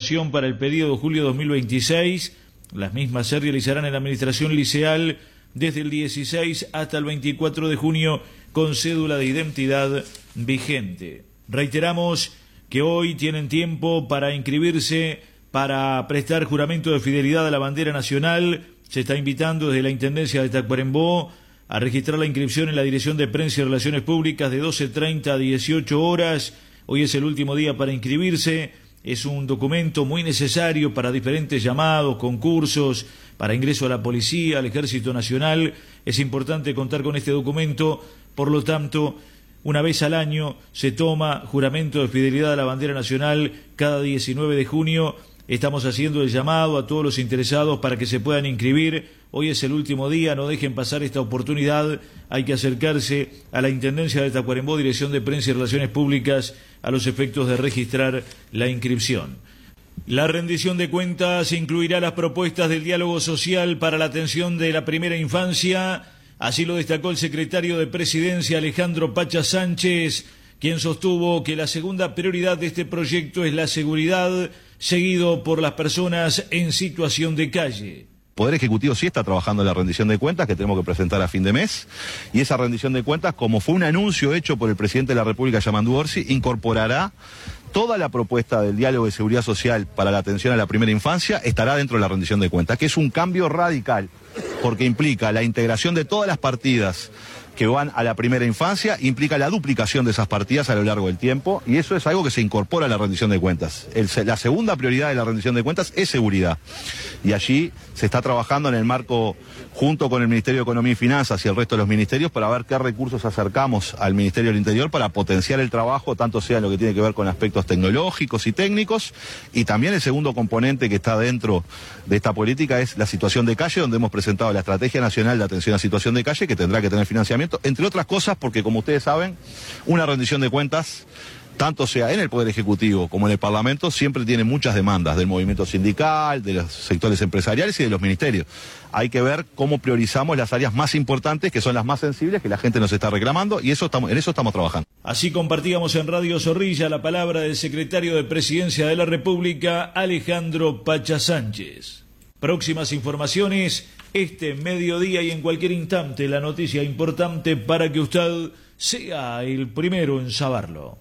licitación para el periodo julio 2026. Las mismas se realizarán en la administración liceal desde el 16 hasta el 24 de junio con cédula de identidad vigente. Reiteramos que hoy tienen tiempo para inscribirse, para prestar juramento de fidelidad a la bandera nacional. Se está invitando desde la Intendencia de Tacuarembó a registrar la inscripción en la Dirección de Prensa y Relaciones Públicas de 12:30 a 18 horas. Hoy es el último día para inscribirse. Es un documento muy necesario para diferentes llamados, concursos, para ingreso a la policía, al Ejército Nacional. Es importante contar con este documento. Por lo tanto, una vez al año se toma juramento de fidelidad a la bandera nacional cada 19 de junio. Estamos haciendo el llamado a todos los interesados para que se puedan inscribir. Hoy es el último día, no dejen pasar esta oportunidad. Hay que acercarse a la Intendencia de Tacuarembó, Dirección de Prensa y Relaciones Públicas, a los efectos de registrar la inscripción. La rendición de cuentas incluirá las propuestas del diálogo social para la atención de la primera infancia. Así lo destacó el secretario de Presidencia, Alejandro Pacha Sánchez, quien sostuvo que la segunda prioridad de este proyecto es la seguridad, seguido por las personas en situación de calle. El Poder Ejecutivo sí está trabajando en la rendición de cuentas que tenemos que presentar a fin de mes, y esa rendición de cuentas, como fue un anuncio hecho por el presidente de la República, Yamandu Orsi, incorporará toda la propuesta del diálogo de seguridad social para la atención a la primera infancia, estará dentro de la rendición de cuentas, que es un cambio radical, porque implica la integración de todas las partidas que van a la primera infancia, implica la duplicación de esas partidas a lo largo del tiempo, y eso es algo que se incorpora a la rendición de cuentas. La segunda prioridad de la rendición de cuentas es seguridad, y allí se está trabajando en el marco, junto con el Ministerio de Economía y Finanzas y el resto de los ministerios, para ver qué recursos acercamos al Ministerio del Interior para potenciar el trabajo, tanto sea en lo que tiene que ver con aspectos tecnológicos y técnicos, y también el segundo componente que está dentro de esta política es la situación de calle, donde hemos presentado la Estrategia Nacional de Atención a Situación de Calle, que tendrá que tener financiamiento, entre otras cosas porque, como ustedes saben, una rendición de cuentas, tanto sea en el Poder Ejecutivo como en el Parlamento, siempre tiene muchas demandas del movimiento sindical, de los sectores empresariales y de los ministerios. Hay que ver cómo priorizamos las áreas más importantes, que son las más sensibles, que la gente nos está reclamando, y en eso estamos trabajando. Así compartíamos en Radio Zorrilla la palabra del secretario de Presidencia de la República, Alejandro Pacha Sánchez. Próximas informaciones este mediodía y en cualquier instante, la noticia importante para que usted sea el primero en saberlo.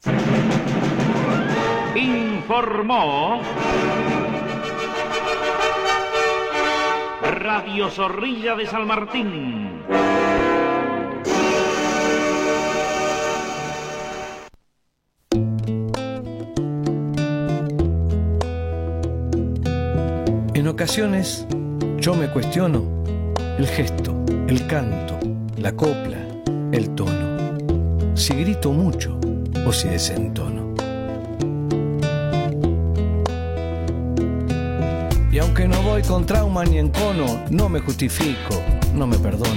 Informó Radio Zorrilla de San Martín. En ocasiones yo me cuestiono el gesto, el canto, la copla, el tono, si grito mucho o si desentono. Y aunque no voy con trauma ni encono, no me justifico, no me perdono.